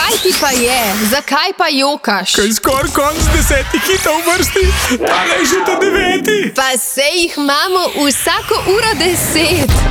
Kaj ti pa je? Zakaj pa jokaš? Kaj skoraj konc 10 hitov vrsti, tale je že ta 9. Pa se jih imamo vsako uro 10.